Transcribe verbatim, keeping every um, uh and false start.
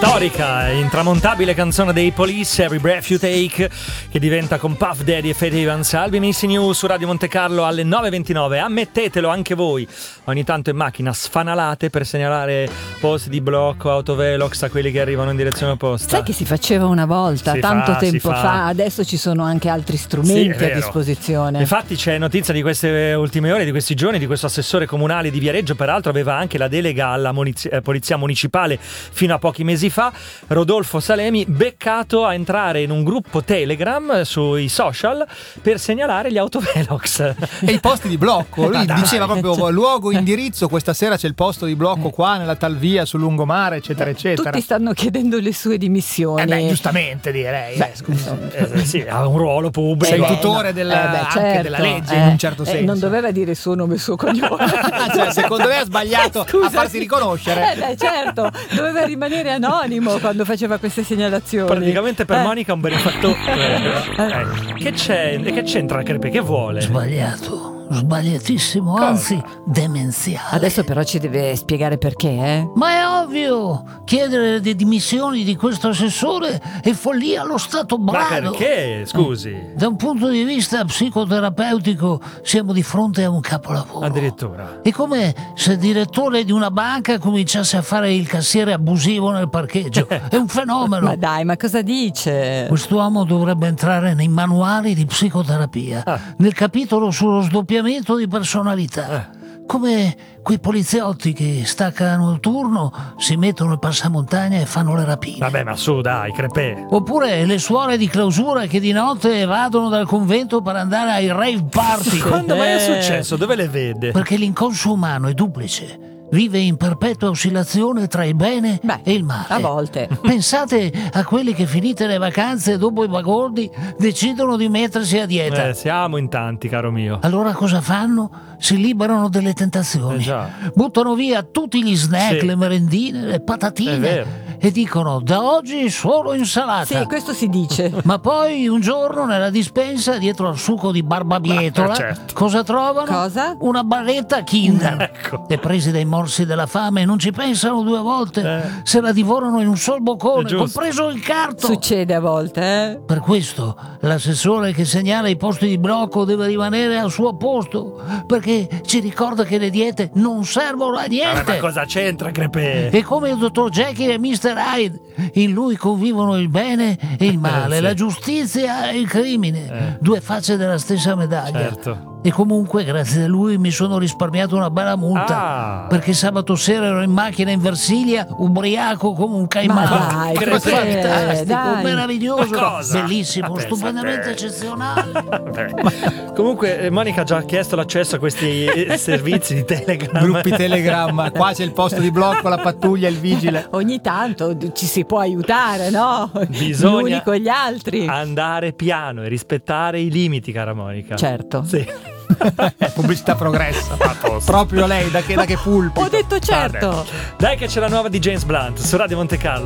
Storica e intramontabile canzone dei Police, Every Breath You Take, che diventa con Puff Daddy e Faith Evans. Albi Missy News su Radio Monte Carlo alle nove e ventinove. Ammettetelo anche voi, ogni tanto in macchina sfanalate per segnalare posti di blocco, autovelox a quelli che arrivano in direzione opposta. Sai che si faceva una volta, si tanto fa, tempo fa. fa, adesso ci sono anche altri strumenti sì, a disposizione. Infatti c'è notizia di queste ultime ore, di questi giorni, di questo assessore comunale di Viareggio, peraltro aveva anche la delega alla muniz- eh, polizia municipale fino a pochi mesi fa, Rodolfo Salemi, beccato a entrare in un gruppo Telegram sui social per segnalare gli autovelox e i posti di blocco. Lui dai, diceva proprio luogo, indirizzo, questa sera c'è il posto di blocco qua nella tal via sul lungomare, eccetera eccetera. Tutti stanno chiedendo le sue dimissioni. Eh beh, giustamente direi. Beh, scusa. Eh, sì, ha un ruolo pubblico. Sei Eh, tutore no. della, eh beh, anche certo, della legge eh, in un certo eh, senso. non doveva dire il suo nome e il suo cognome. Cioè, secondo me ha sbagliato Scusa, a farsi riconoscere. Eh beh, certo, doveva rimanere anonimo quando faceva queste segnalazioni. Praticamente per Eh. Monica è un benefattore. Eh. Che c'è? Che c'entra la crepe? Che vuole? Sbagliato, sbagliatissimo, Cosa? anzi demenziale. Adesso però ci deve spiegare perché, eh? Ma è ovvio, chiedere le dimissioni di questo assessore è follia allo stato Ma brado. perché? Scusi. Da un punto di vista psicoterapeutico siamo di fronte a un capolavoro. Addirittura. È come se il direttore di una banca cominciasse a fare il cassiere abusivo nel parcheggio. È un fenomeno. Ma dai, ma cosa dice? Quest'uomo dovrebbe entrare nei manuali di psicoterapia, Ah. nel capitolo sullo sdoppiamento di personalità. Ah. Come quei poliziotti che staccano il turno, si mettono il passamontagna e fanno le rapine. Vabbè, ma su, dai, crepè. Oppure le suore di clausura che di notte evadono dal convento per andare ai rave party. Quando mai è Eh. successo? Dove le vede? Perché l'inconscio umano è duplice. Vive in perpetua oscillazione tra il bene Beh, e il male. a volte. Pensate a quelli che finite le vacanze dopo i bagordi decidono di mettersi a dieta. Eh, siamo in tanti, caro mio. Allora cosa fanno? Si liberano delle tentazioni. Eh già. Buttano via tutti gli snack, Sì. le merendine, le È patatine vero. e dicono da oggi solo insalata. Sì, questo si dice. Ma poi un giorno nella dispensa, dietro al succo di barbabietola, Eh, certo. cosa trovano? Cosa? Una barretta Kinder. Ecco. E presi dai morsi della fame non ci pensano due volte, Eh. se la divorano in un sol È boccone, giusto. compreso il carto. Succede a volte, eh? Per questo l'assessore che segnala i posti di blocco deve rimanere al suo posto, perché ci ricorda che le diete non servono a Vabbè, niente. ma cosa c'entra, crepè? È come il dottor Jekyll e mister Hyde. In lui convivono il bene e il male, Eh, sì. la giustizia e il crimine. Eh. Due facce della stessa medaglia. Certo. E comunque, grazie a lui, mi sono risparmiato una bella multa. Ah. Perché sabato sera ero in macchina in Versilia, ubriaco come un caimano. Ma dai, Crepe. fantastico, dai. meraviglioso, Ma cosa? bellissimo, Ma pensa stupendamente te. eccezionale. Vabbè. Comunque eh, Monica ha già chiesto l'accesso a questi eh, servizi di Telegram. Gruppi Telegram, qua c'è il posto di blocco, la pattuglia, il vigile. Ogni tanto ci si può aiutare, no? Bisogna Gli uni con gli altri. andare piano e rispettare i limiti, cara Monica. Certo. Sì. Pubblicità progressa. A posto. Proprio lei, da che, da che pulpito. Ho detto certo. Vabbè. Dai che c'è la nuova di James Blunt su Radio Monte Carlo.